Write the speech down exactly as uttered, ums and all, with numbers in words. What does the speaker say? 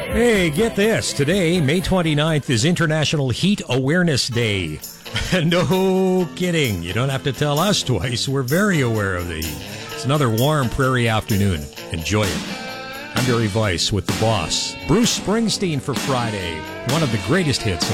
Hey, get this. Today, May twenty-ninth, is International Heat Awareness Day. No kidding. You don't have to tell us twice. We're very aware of the heat. It's another warm prairie afternoon. Enjoy it. I'm Barry Weiss with The Boss. Bruce Springsteen for Friday. One of the greatest hits